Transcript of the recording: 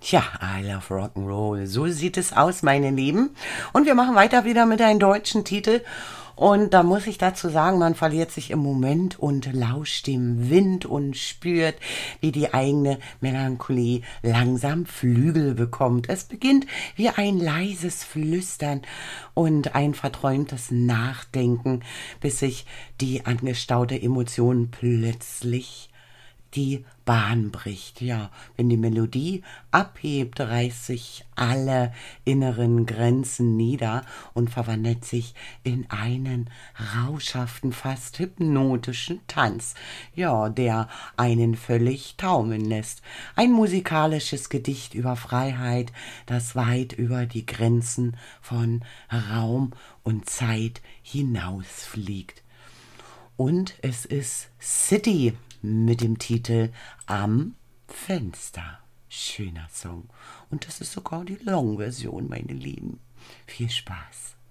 Ja, I love Rock'n'Roll. So sieht es aus, meine Lieben. Und wir machen weiter wieder mit einem deutschen Titel. Und da muss ich dazu sagen, man verliert sich im Moment und lauscht dem Wind und spürt, wie die eigene Melancholie langsam Flügel bekommt. Es beginnt wie ein leises Flüstern und ein verträumtes Nachdenken, bis sich die angestaute Emotion plötzlich die Bahn bricht. Ja, wenn die Melodie abhebt, reißt sich alle inneren Grenzen nieder und verwandelt sich in einen rauschhaften, fast hypnotischen Tanz, ja, der einen völlig taumeln lässt. Ein musikalisches Gedicht über Freiheit, das weit über die Grenzen von Raum und Zeit hinausfliegt. Und es ist City mit dem Titel Am Fenster. Schöner Song. Und das ist sogar die Long-Version, meine Lieben. Viel Spaß.